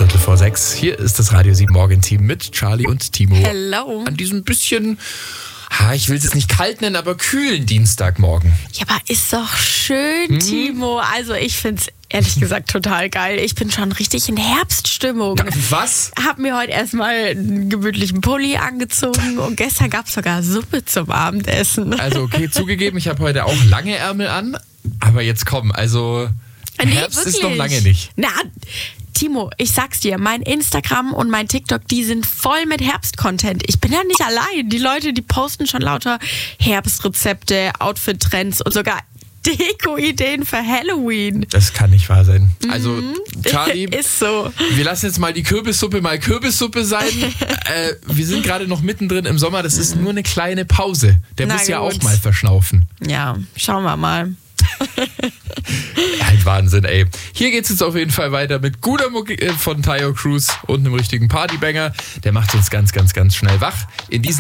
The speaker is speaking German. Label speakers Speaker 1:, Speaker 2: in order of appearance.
Speaker 1: 5:15. Hier ist das Radio 7 Morgenteam mit Charlie und Timo.
Speaker 2: Hello.
Speaker 1: An diesem bisschen, ich will es jetzt nicht kalt nennen, aber kühlen Dienstagmorgen.
Speaker 2: Ja, aber ist doch schön, Timo. Also ich finde es ehrlich gesagt total geil. Ich bin schon richtig in Herbststimmung.
Speaker 1: Na, was?
Speaker 2: Hab mir heute erstmal einen gemütlichen Pulli angezogen und gestern gab es sogar Suppe zum Abendessen.
Speaker 1: Also okay, zugegeben, ich habe heute auch lange Ärmel an, aber jetzt komm, also Herbst
Speaker 2: wirklich.
Speaker 1: ist noch lange nicht.
Speaker 2: Na, Timo, ich sag's dir, mein Instagram und mein TikTok, die sind voll mit Herbst-Content. Ich bin ja nicht allein. Die Leute, die posten schon lauter Herbstrezepte, Outfit-Trends und sogar Deko-Ideen für Halloween.
Speaker 1: Das kann nicht wahr sein. Also, Charlie,
Speaker 2: Ist so.
Speaker 1: wir lassen jetzt mal die Kürbissuppe mal Kürbissuppe sein. Wir sind gerade noch mittendrin im Sommer, das ist nur eine kleine Pause. Der
Speaker 2: Na
Speaker 1: muss ja
Speaker 2: gut.
Speaker 1: auch mal verschnaufen.
Speaker 2: Ja, schauen wir mal.
Speaker 1: Halt Wahnsinn, ey. Hier geht's jetzt auf jeden Fall weiter mit guter Mucke von Tayo Cruz und einem richtigen Partybanger. Der macht uns ganz, ganz, ganz schnell wach. In diesem